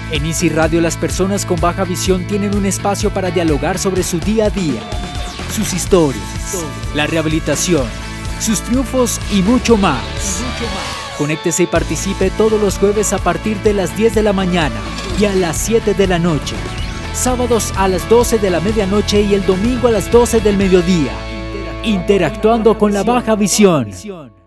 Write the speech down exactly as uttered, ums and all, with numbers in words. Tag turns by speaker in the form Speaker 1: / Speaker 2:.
Speaker 1: En Easy Radio, las personas con baja visión tienen un espacio para dialogar sobre su día a día, sus historias, la rehabilitación, sus triunfos y mucho más. Conéctese y participe todos los jueves a partir de las diez de la mañana y a las siete de la noche. Sábados a las doce de la medianoche y el domingo a las doce del mediodía. Interactuando con la baja visión.